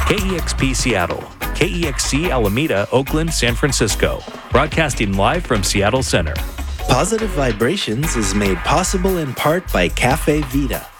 KEXP Seattle, KEXC Alameda, Oakland, San Francisco. Broadcasting live from Seattle Center. Positive Vibrations is made possible in part by Cafe Vita.